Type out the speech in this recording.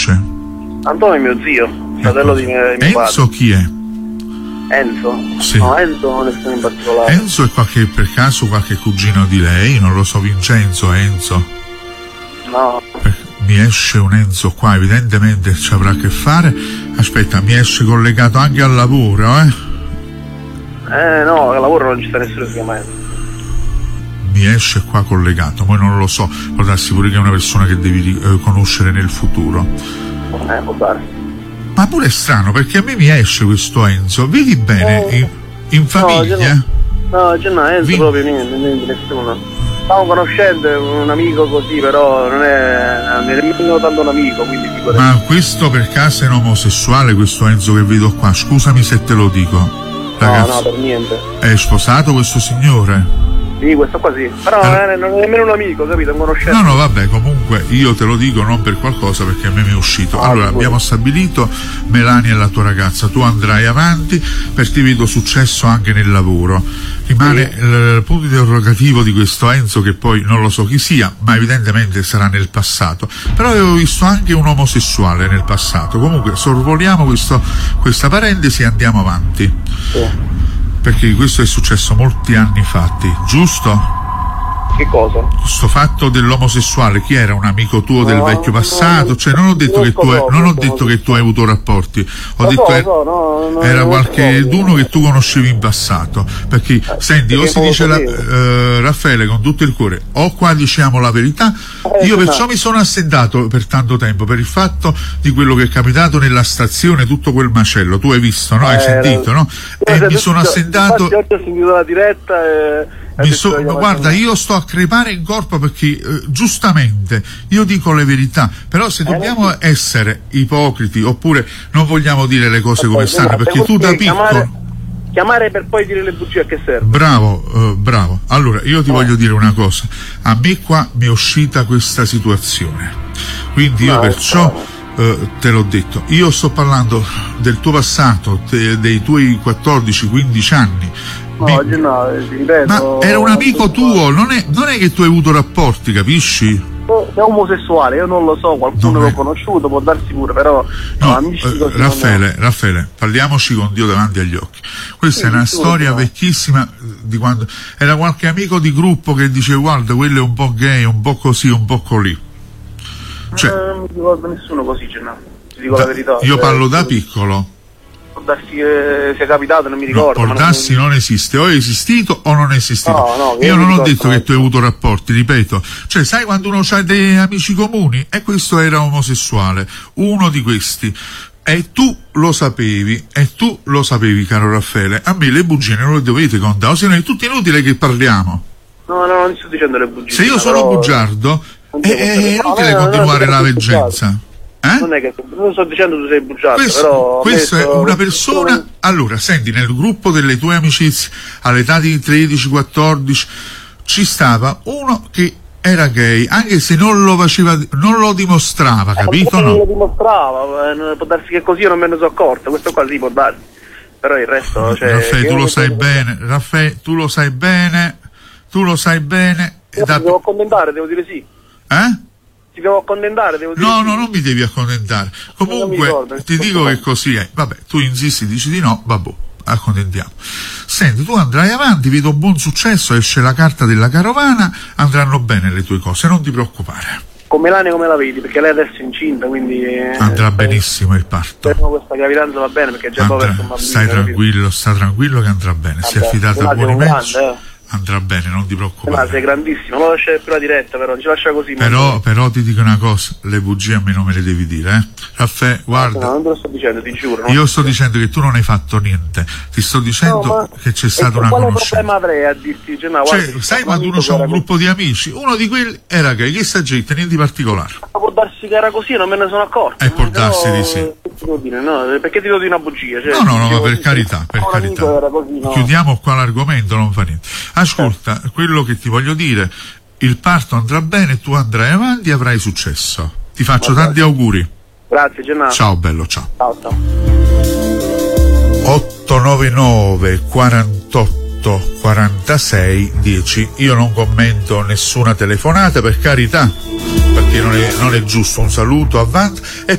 esce? Antonio è mio zio, fratello di mio padre. Enzo chi è? Enzo? Sì. No, Enzo non è stato in particolare. Enzo è per caso qualche cugino di lei? Non lo so, Vincenzo, Enzo? No. Mi esce un Enzo qua, evidentemente ci avrà a che fare. Aspetta, mi esce collegato anche al lavoro, No, al lavoro non ci sta nessuno che si chiama Enzo. Mi esce qua collegato, poi non lo so, può darsi pure che è una persona che devi conoscere nel futuro. Può dare. Ma pure è strano, perché a me mi esce questo Enzo. Vedi bene, in famiglia? No, Enzo proprio niente, nessuno. Stavo conoscendo un amico così, però non è nemmeno tanto un amico, quindi figurati. Ma questo per caso è un omosessuale, questo Enzo che vedo qua? Scusami se te lo dico. Ragazzi, no, per niente. È sposato questo signore? Sì, questo qua sì. Però non è nemmeno un amico, capito? Un conoscente. No, vabbè, comunque io te lo dico non per qualcosa, perché a me mi è uscito. Allora, abbiamo stabilito, Melania è la tua ragazza, tu andrai avanti, perché vedo successo anche nel lavoro. Rimane il punto interrogativo di questo Enzo, che poi non lo so chi sia, ma evidentemente sarà nel passato. Però avevo visto anche un omosessuale nel passato. Comunque sorvoliamo questa parentesi e andiamo avanti. Sì. Perché questo è successo molti anni fatti, giusto? Che cosa? Questo fatto dell'omosessuale, chi era? Un amico tuo del vecchio passato? Cioè non ho detto che tu hai avuto rapporti, ho detto che era qualcheduno che tu conoscevi in passato. Perché senti, o si dice Raffaele con tutto il cuore, o qua diciamo la verità. Io perciò mi sono assentato per tanto tempo per il fatto di quello che è capitato nella stazione, tutto quel macello. Tu hai visto, no? Hai sentito, no? E mi sono assentato. Oggi ho sentito la diretta guarda, io sto a crepare in corpo perché giustamente io dico le verità, però se dobbiamo essere ipocriti oppure non vogliamo dire le cose come stanno, perché tu da piccolo chiamare per poi dire le bugie, a che serve? Bravo. Allora io ti voglio dire una cosa, a me qua mi è uscita questa situazione, quindi io perciò te l'ho detto, io sto parlando del tuo passato, dei tuoi 14-15 anni. Ripeto, ma era un amico tuo, non è che tu hai avuto rapporti, capisci? È omosessuale, io non lo so, qualcuno l'ho conosciuto, può darsi pure, però Raffaele, parliamoci con Dio davanti agli occhi. Questa è una storia vecchissima, di quando era qualche amico di gruppo che dice guarda, quello è un po' gay, un po' così, un po' colì. Cioè, non mi ricordo nessuno così, ti dico la verità. Io parlo da piccolo. Può darsi che sia capitato, non mi ricordo. Può darsi non esiste, o è esistito o non è esistito. Io non ho detto che tu hai avuto rapporti, ripeto. Cioè, sai quando uno ha dei amici comuni? E questo era omosessuale, uno di questi. E tu lo sapevi, caro Raffaele. A me le bugie non le dovete contare, o se no è tutto inutile che parliamo. No, non sto dicendo le bugie. Se io sono bugiardo, è inutile continuare la veggenza. Non è che non sto dicendo tu sei bugiardo, questo è una persona. Allora, senti, nel gruppo delle tue amicizie all'età di 13-14 ci stava uno che era gay, anche se non lo faceva, non lo dimostrava, capito? Non lo dimostrava, può darsi che così io non me ne sono accorto, questo qua sì può darsi, però il resto, cioè, Raffaele, tu lo sai bene, devo accontentare, devo dire sì. Ti devo accontentare, devo dire no, non mi devi accontentare. Comunque ti dico che così è. Vabbè, tu insisti, dici di no, vabbè, accontentiamo. Senti, tu andrai avanti, vedo buon successo, esce la carta della carovana, andranno bene le tue cose, non ti preoccupare. Con Melania come la vedi? Perché lei adesso è incinta, quindi andrà benissimo il parto. Questa gravidanza va bene, perché già poi un bambino. Stai tranquillo che andrà bene. Si è affidata a buoni mezzi. Andrà bene, non ti preoccupare. Sei grandissimo, non lo lasciare più la diretta, però non ci lascia così. Però ti dico una cosa, le bugie a me non me le devi dire, Raffaele, guarda. No, non te lo sto dicendo, ti giuro. Io sto dicendo che tu non hai fatto niente, ti sto dicendo che c'è stata una conoscenza. Quale problema avrei a dirti? Sai quando uno c'ha un gruppo di amici, uno di quelli era gay, che sta gente, niente di particolare. Ma può darsi che era così, non me ne sono accorto. Può darsi di sì. No, perché ti do di una bugia? No, ma per carità. Chiudiamo qua l'argomento, non fa niente. Ascolta, quello che ti voglio dire, il parto andrà bene, tu andrai avanti e avrai successo. Ti faccio tanti auguri. Grazie, Gennaro. Ciao bello, ciao. Ciao. 899 48 46 10. Io non commento nessuna telefonata, per carità, perché non è giusto. Un saluto, avanti.